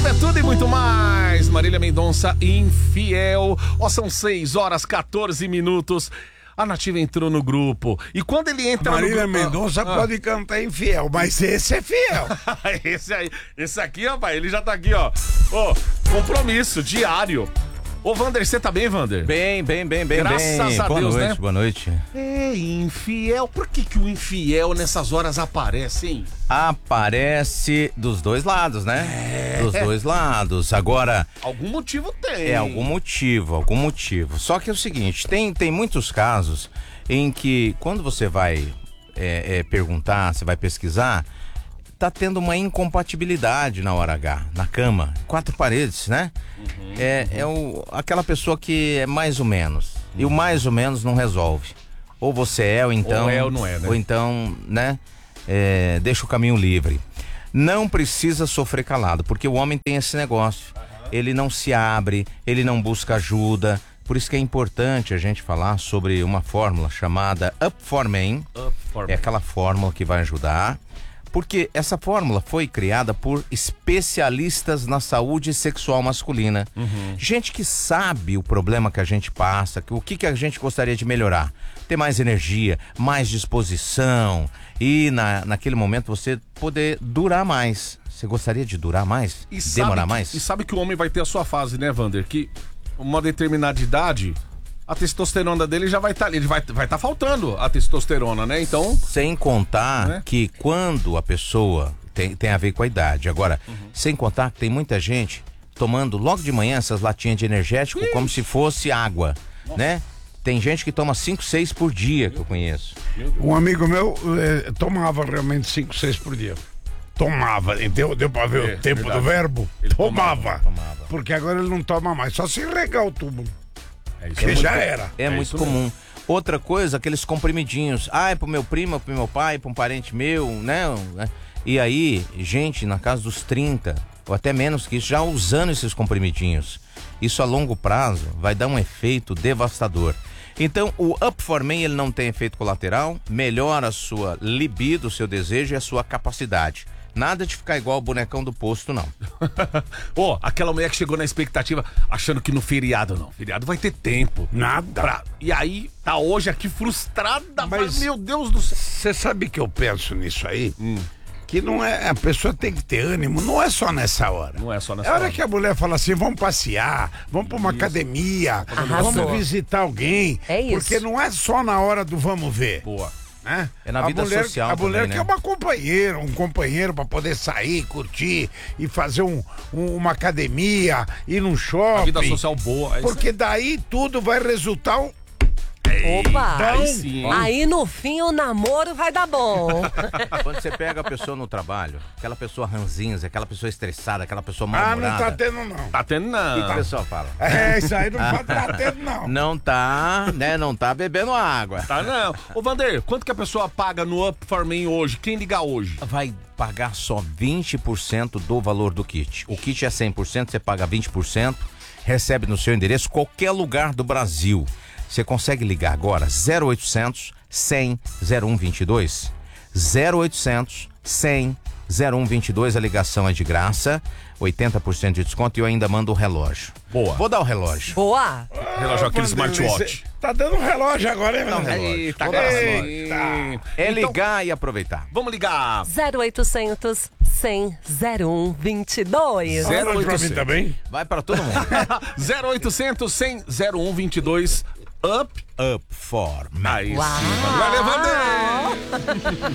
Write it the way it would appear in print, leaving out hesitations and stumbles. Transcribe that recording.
é tudo e muito mais. Marília Mendonça, Infiel. São 6h14. A Nativa entrou no grupo. E quando ele entra Marília no grupo... Mendonça pode cantar Infiel, mas esse é fiel. esse aqui, rapaz, ele já tá aqui, ó. Compromisso diário. Ô, Vander, você tá bem, Vander? Bem. Graças a Deus, né? Boa noite. Infiel. Por que o infiel nessas horas aparece, hein? Aparece dos dois lados, né? Dos dois lados. Agora... Algum motivo tem. Algum motivo. Só que é o seguinte, tem muitos casos em que quando você vai perguntar, você vai pesquisar, tá tendo uma incompatibilidade na hora H, na cama, 4 paredes, né? Aquela pessoa que é mais ou menos. E o mais ou menos não resolve. Ou você ou então... Ou ou não é, né? Ou então, né? Deixa o caminho livre. Não precisa sofrer calado, porque o homem tem esse negócio. Ele não se abre, ele não busca ajuda. Por isso que é importante a gente falar sobre uma fórmula chamada Up for Men. É aquela fórmula que vai ajudar. Porque essa fórmula foi criada por especialistas na saúde sexual masculina. Gente que sabe o problema que a gente passa, o que a gente gostaria de melhorar. Ter mais energia, mais disposição e naquele momento você poder durar mais. Você gostaria de durar mais? Demorar mais? E sabe que o homem vai ter a sua fase, né, Vander? Que uma determinada idade... A testosterona dele já vai estar ali, vai estar faltando a testosterona, né? Então... Sem contar que quando a pessoa tem a ver com a idade. Agora, sem contar que tem muita gente tomando logo de manhã essas latinhas de energético como se fosse água, né? Tem gente que toma 5, 6 por dia, que eu conheço. Um amigo meu tomava realmente 5, 6 por dia. Tomava, deu pra ver o tempo do verbo? Ele tomava. Porque agora ele não toma mais, só se regar o tubo. Já era. É muito comum. Outra coisa, aqueles comprimidinhos. É pro meu primo, pro meu pai, pra um parente meu, né? E aí, gente na casa dos 30, ou até menos que isso, já usando esses comprimidinhos. Isso a longo prazo vai dar um efeito devastador. Então, o Up for Men, ele não tem efeito colateral, melhora a sua libido, o seu desejo e a sua capacidade. Nada de ficar igual o bonecão do posto, não. Aquela mulher que chegou na expectativa achando que no feriado não. Feriado vai ter tempo. Nada. E aí, tá hoje aqui frustrada. Mas, meu Deus do céu. Você sabe que eu penso nisso aí? Que não é... A pessoa tem que ter ânimo, não é só nessa hora. Não é só nessa hora. É hora que a mulher fala assim, vamos passear, vamos pra uma academia, vamos visitar alguém. É isso. Porque não é só na hora do vamos ver. Boa. Né? É na vida social também, A mulher né? quer uma companheira, um companheiro pra poder sair, curtir e fazer uma academia, ir num shopping. A vida social boa. Porque daí tudo vai resultar Opa! Aí, aí no fim o namoro vai dar bom. Quando você pega a pessoa no trabalho, aquela pessoa ranzinza, aquela pessoa estressada, aquela pessoa mal-humorada. não tá tendo não. Tá tendo não. O que a pessoa fala? Isso aí não tá tendo não. Não tá, né? Não tá bebendo água. Tá não. Ô, Vander, quanto que a pessoa paga no Up for Men hoje? Quem ligar hoje? Vai pagar só 20% do valor do kit. O kit é 100%, você paga 20%, recebe no seu endereço, qualquer lugar do Brasil. Você consegue ligar agora 0800 100 0122. 0800 100 0122, a ligação é de graça, 80% de desconto e eu ainda mando o relógio. Boa. Vou dar o relógio. Boa! Relógio, aquele smartwatch. Tá dando relógio agora, hein, meu Aí, tá É ligar e aproveitar. Vamos ligar. 0800 100 0122. Fala pra mim também. Vai pra todo mundo. 0800 100 0122. Up for Men. Aí sim. Uau. Vai levando.